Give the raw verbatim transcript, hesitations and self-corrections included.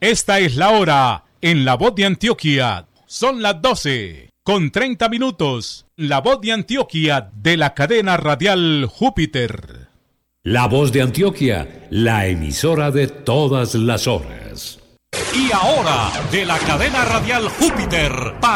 Esta es la hora en La Voz de Antioquia. Son las doce con treinta minutos. La Voz de Antioquia de la cadena radial Júpiter. La Voz de Antioquia, la emisora de todas las horas. Y ahora, de la cadena radial Júpiter.